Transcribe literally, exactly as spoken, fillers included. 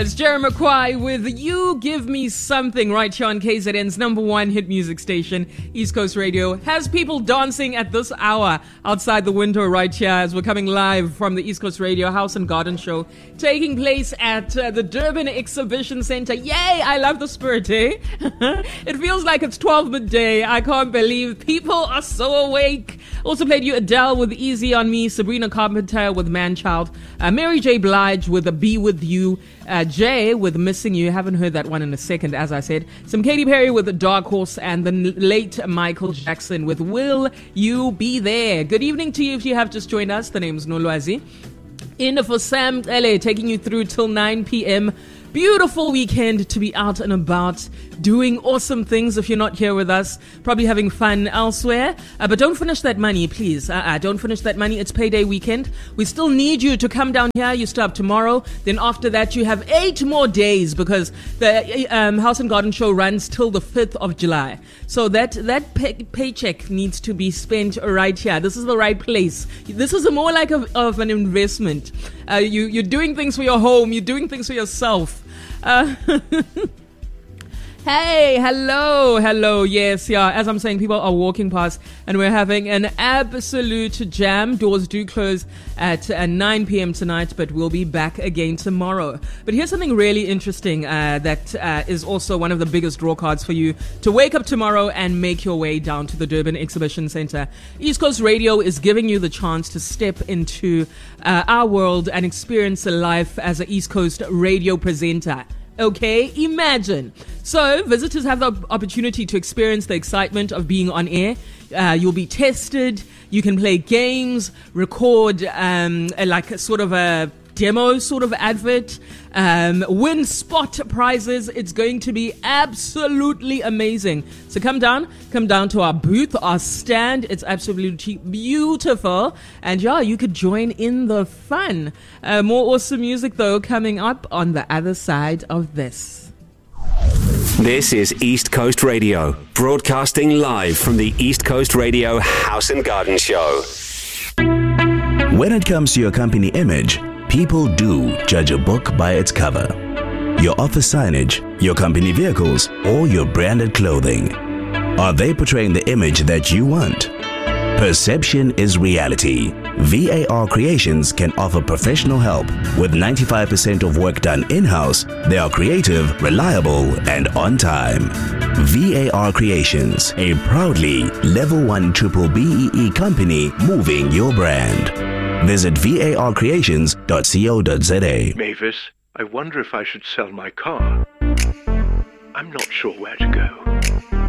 It's Jerry McQuay with You Give Me Something right here on K Z N's number one hit music station, East Coast Radio. Has people dancing at this hour outside the window right here as we're coming live from the East Coast Radio House and Garden Show, taking place at uh, the Durban Exhibition Center. Yay! I love the spirit, eh? It feels like it's twelve midday. I can't believe people are so awake. Also played you Adele with Easy on Me, Sabrina Carpenter with Manchild, uh, Mary J. Blige with a Be With You, uh, Jay with Missing You. Haven't heard that one in a second, as I said. Some Katy Perry with The Dark Horse, and the late Michael Jackson with Will You Be There. Good evening to you if you have just joined us. The name's Nolwazi. In for Sam L A, taking you through till nine p.m. Beautiful weekend to be out and about doing awesome things. If you're not here with us, probably having fun elsewhere, uh, but don't finish that money, please. Uh-uh, don't finish that money. It's payday weekend. We still need you to come down here. You start tomorrow, then after that you have eight more days, because the um, House and Garden Show runs till the fifth of July. So that that pay- paycheck needs to be spent right here. This is the right place. This is a more like a, of an investment. Uh, you you're doing things for your home. You're doing things for yourself. Uh, hey, hello, hello. Yes, yeah. As I'm saying, people are walking past, and we're having an absolute jam. Doors do close at uh, nine p.m. tonight, but we'll be back again tomorrow. But here's something really interesting uh, that uh, is also one of the biggest draw cards for you to wake up tomorrow and make your way down to the Durban Exhibition Center. East Coast Radio is giving you the chance to step into uh, our world and experience a life as an East Coast radio presenter. Okay, imagine. So visitors have the opportunity to experience the excitement of being on air. Uh, you'll be tested. You can play games, record um, a, like a sort of a demo sort of advert, um, win spot prizes. It's going to be absolutely amazing. So come down, come down to our booth, our stand. It's absolutely beautiful. And yeah, you could join in the fun. Uh, more awesome music though coming up on the other side of this. This is East Coast Radio, broadcasting live from the East Coast Radio House and Garden Show. When it comes to your company image, people do judge a book by its cover. Your office signage, your company vehicles, or your branded clothing. Are they portraying the image that you want? Perception is reality. V A R Creations can offer professional help. With ninety-five percent of work done in-house, they are creative, reliable, and on time. V A R Creations, a proudly level one triple B E E company moving your brand. Visit V A R creations dot co dot z a. Mavis, I wonder if I should sell my car. I'm not sure where to go.